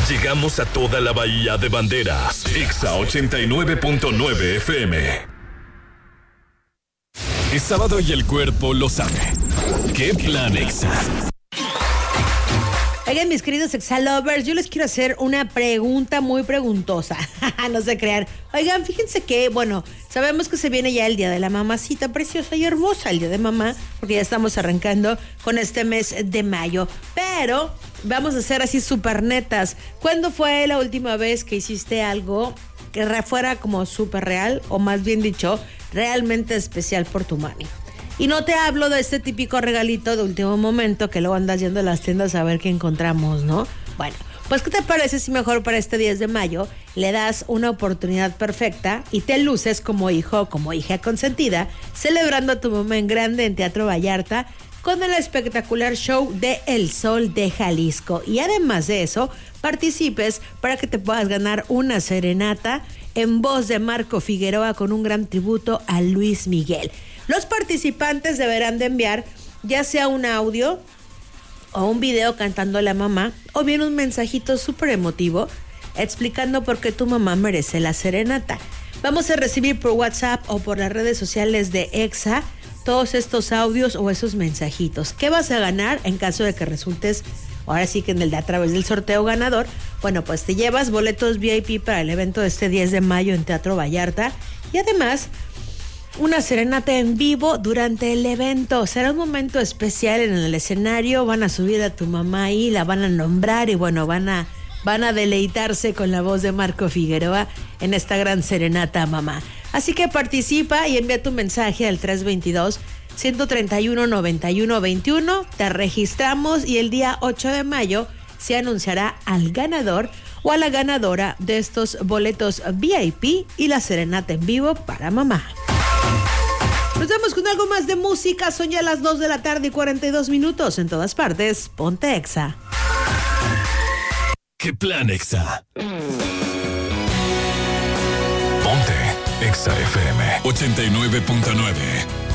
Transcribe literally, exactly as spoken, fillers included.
Llegamos a toda la Bahía de Banderas. Exa ochenta y nueve punto nueve F M. Es sábado y el cuerpo lo sabe. ¿Qué plan, Exa? Oigan, mis queridos Exa-lovers, yo les quiero hacer una pregunta muy preguntosa. No se crean. Oigan, fíjense que, bueno, sabemos que se viene ya el día de la mamacita preciosa y hermosa, el día de mamá, porque ya estamos arrancando con este mes de mayo. Pero vamos a ser así súper netas. ¿Cuándo fue la última vez que hiciste algo que fuera como súper real, o más bien dicho, realmente especial por tu mami? Y no te hablo de este típico regalito de último momento que luego andas yendo a las tiendas a ver qué encontramos, ¿no? Bueno, pues ¿qué te parece si mejor para este diez de mayo le das una oportunidad perfecta y te luces como hijo o como hija consentida, celebrando a tu mamá en grande en Teatro Vallarta con el espectacular show de El Sol de Jalisco? Y además de eso, participes para que te puedas ganar una serenata en voz de Marco Figueroa con un gran tributo a Luis Miguel. Los participantes deberán de enviar ya sea un audio o un video cantando a la mamá, o bien un mensajito súper emotivo explicando por qué tu mamá merece la serenata. Vamos a recibir por WhatsApp o por las redes sociales de Exa todos estos audios o esos mensajitos. ¿Qué vas a ganar en caso de que resultes, ahora sí que en el de a través del sorteo ganador? Bueno, pues te llevas boletos V I P para el evento de este diez de mayo en Teatro Vallarta y además una serenata en vivo durante el evento. Será un momento especial en el escenario. Van a subir a tu mamá ahí, la van a nombrar y bueno, van a, van a deleitarse con la voz de Marco Figueroa en esta gran serenata a mamá. Así que participa y envía tu mensaje al tres dos dos, uno tres uno, nueve uno dos uno. Te registramos y el día ocho de mayo se anunciará al ganador o a la ganadora de estos boletos V I P y la serenata en vivo para mamá. Nos vemos con algo más de música. Son ya las dos de la tarde y cuarenta y dos minutos. En todas partes, ponte Exa. ¿Qué plan, Exa? Ponte Exa F M ochenta y nueve punto nueve.